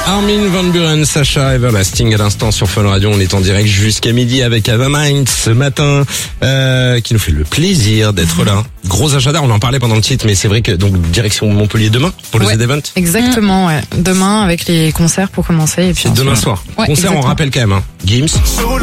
Armin van Buuren, Sacha Everlasting à l'instant sur Fun Radio. On est en direct jusqu'à midi avec Ava Mind ce matin, qui nous fait le plaisir d'être là. Gros agenda, on en parlait pendant le titre, mais c'est vrai que donc direction Montpellier demain pour le Z-Event. Exactement, ouais. Demain avec les concerts pour commencer et puis demain soir. Ouais, Concert, exactement. on rappelle quand même, Gims.